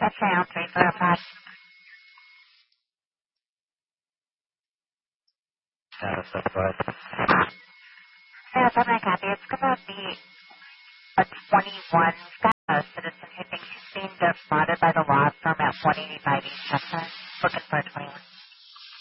That's round 345. That's right. Yeah, that's my copy. It's going to be a 21 citizen who thinks she's being defrauded by the law firm at 185 East Chestnut. Looking for a 21.